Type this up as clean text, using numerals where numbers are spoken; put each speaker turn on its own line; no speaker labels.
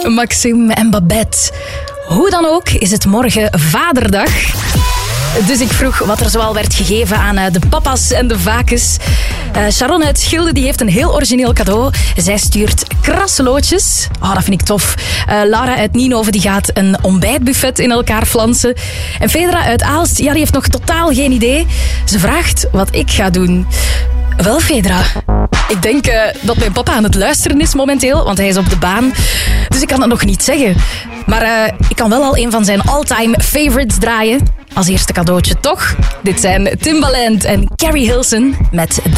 Maxime en Babette. Hoe dan ook is het morgen Vaderdag. Dus ik vroeg wat er zoal werd gegeven aan de papa's en de vakes. Sharon uit Schilde die heeft een heel origineel cadeau. Zij stuurt kraslootjes. Oh, dat vind ik tof. Laura uit Nienhoven die gaat een ontbijtbuffet in elkaar flansen. En Fedra uit Aalst, ja, die heeft nog totaal geen idee. Ze vraagt wat ik ga doen. Wel, Fedra, ik denk dat mijn papa aan het luisteren is momenteel, want hij is op de baan. Dus ik kan dat nog niet zeggen. Maar ik kan wel al een van zijn all-time favorites draaien. Als eerste cadeautje, toch? Dit zijn Timbaland en Carrie Hilson met The